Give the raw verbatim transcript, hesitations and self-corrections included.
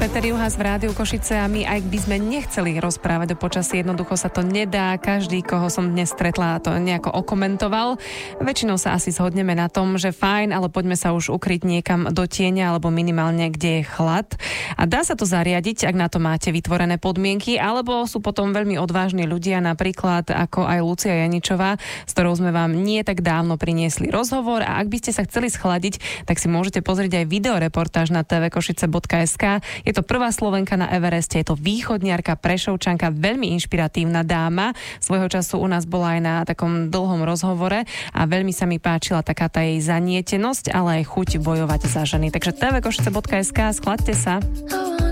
Peter Juhas v Rádiu Košice a my, aj by sme nechceli rozprávať o počasí, jednoducho sa to nedá. Každý, koho som dnes stretla, to nejako okomentoval. Väčšinou sa asi zhodneme na tom, že fajn, ale poďme sa už ukryť niekam do tieňa alebo minimálne, kde je chlad. A dá sa to zariadiť, ak na to máte vytvorené podmienky, alebo sú potom veľmi odvážni ľudia, napríklad ako aj Lucia Janičová, s ktorou sme vám nie tak dávno priniesli rozhovor, a ak by ste sa chceli schladiť, tak si môžete pozrieť aj videoreportáž na té vé košice bodka es ká. Je to prvá Slovenka na Evereste, je to východniarka, Prešovčanka, veľmi inšpiratívna dáma. Svojho času u nás bola aj na takom dlhom rozhovore a veľmi sa mi páčila taká tá jej zanietenosť, ale aj chuť bojovať za ženy. Takže té vé košice bodka es ká, schlaďte sa.